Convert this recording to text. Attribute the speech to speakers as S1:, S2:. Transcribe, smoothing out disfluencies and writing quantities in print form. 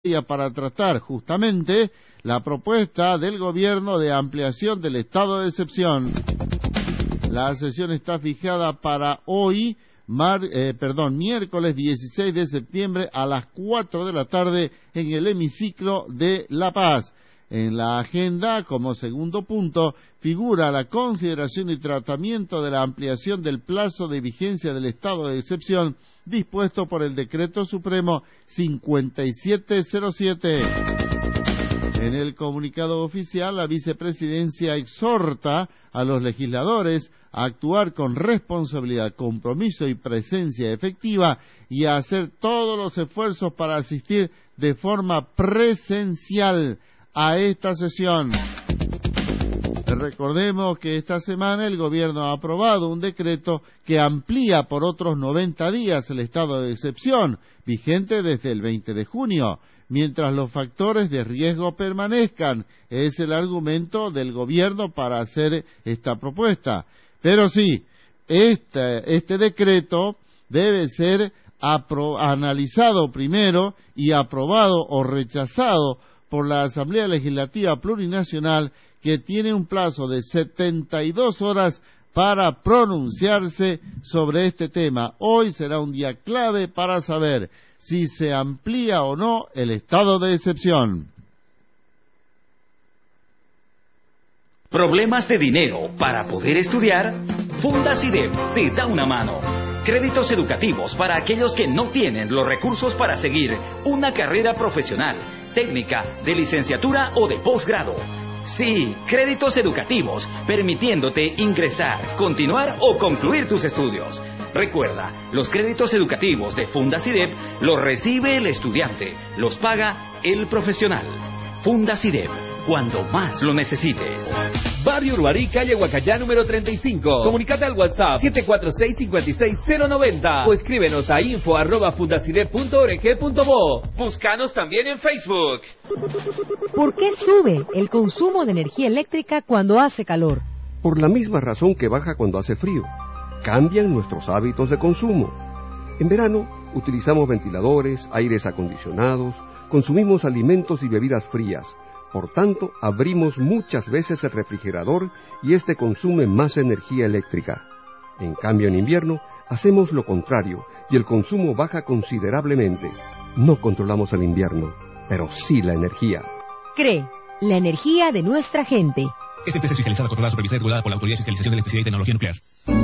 S1: para tratar justamente la propuesta del gobierno de ampliación del estado de excepción. La sesión está fijada para hoy, miércoles 16 de septiembre a las 4 de la tarde en el hemiciclo de La Paz. En la agenda, como segundo punto, figura la consideración y tratamiento de la ampliación del plazo de vigencia del estado de excepción dispuesto por el Decreto Supremo 5707. En el comunicado oficial, la vicepresidencia exhorta a los legisladores a actuar con responsabilidad, compromiso y presencia efectiva y a hacer todos los esfuerzos para asistir de forma presencial a esta sesión. Recordemos que esta semana el gobierno ha aprobado un decreto que amplía por otros 90 días el estado de excepción, vigente desde el 20 de junio, mientras los factores de riesgo permanezcan. Es el argumento del gobierno para hacer esta propuesta. Pero sí, este decreto debe ser analizado primero y aprobado o rechazado por la Asamblea Legislativa Plurinacional, que tiene un plazo de 72 horas para pronunciarse sobre este tema. Hoy será un día clave para saber si se amplía o no el estado de excepción.
S2: ¿Problemas de dinero para poder estudiar? Fundacidep te da una mano. Créditos educativos para aquellos que no tienen los recursos para seguir una carrera profesional, técnica, de licenciatura o de posgrado. Sí, créditos educativos, permitiéndote ingresar, continuar o concluir tus estudios. Recuerda, los créditos educativos de Fundacidep los recibe el estudiante, los paga el profesional. Fundacidep, cuando más lo necesites.
S3: Barrio Uruarí, calle Huacayá, número 35. Comunicate al WhatsApp 746-56090 o escríbenos a info@fundacidep.org.bo. Búscanos también en Facebook.
S4: ¿Por qué sube el consumo de energía eléctrica cuando hace calor?
S5: Por la misma razón que baja cuando hace frío. Cambian nuestros hábitos de consumo. En verano utilizamos ventiladores, aires acondicionados, consumimos alimentos y bebidas frías. Por tanto, abrimos muchas veces el refrigerador y este consume más energía eléctrica. En cambio, en invierno, hacemos lo contrario y el consumo baja considerablemente. No controlamos el invierno, pero sí la energía.
S4: CRE, la energía de nuestra gente.
S6: Esta empresa es fiscalizada, controlada, supervisada y regulada por la Autoridad de Fiscalización de Electricidad y Tecnología Nuclear.